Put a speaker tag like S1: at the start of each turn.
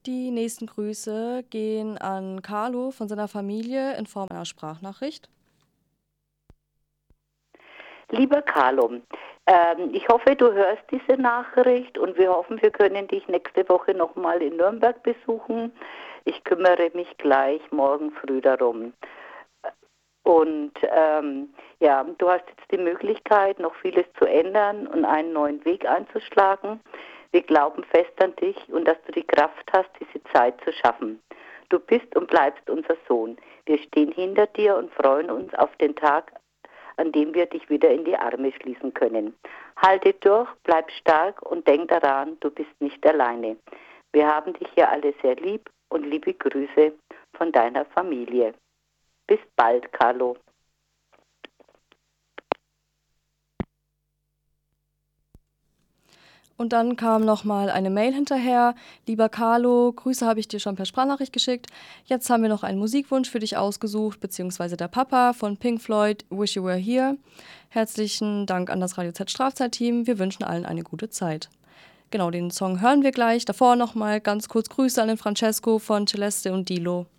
S1: Die nächsten Grüße gehen an Carlo von seiner Familie in Form einer Sprachnachricht.
S2: Lieber Carlo, ich hoffe, du hörst diese Nachricht und wir hoffen, wir können dich nächste Woche nochmal in Nürnberg besuchen. Ich kümmere mich gleich morgen früh darum. Und ja, du hast jetzt die Möglichkeit, noch vieles zu ändern und einen neuen Weg einzuschlagen. Wir glauben fest an dich und dass du die Kraft hast, diese Zeit zu schaffen. Du bist und bleibst unser Sohn. Wir stehen hinter dir und freuen uns auf den Tag, an dem wir dich wieder in die Arme schließen können. Halte durch, bleib stark und denk daran, du bist nicht alleine. Wir haben dich hier alle sehr lieb und liebe Grüße von deiner Familie. Bis bald, Carlo.
S1: Und dann kam nochmal eine Mail hinterher. Lieber Carlo, Grüße habe ich dir schon per Sprachnachricht geschickt. Jetzt haben wir noch einen Musikwunsch für dich ausgesucht, beziehungsweise der Papa von Pink Floyd, Wish You Were Here. Herzlichen Dank an das Radio Z Strafzeit-Team. Wir wünschen allen eine gute Zeit. Genau, den Song hören wir gleich. Davor nochmal ganz kurz Grüße an den Francesco von Celeste und Dilo.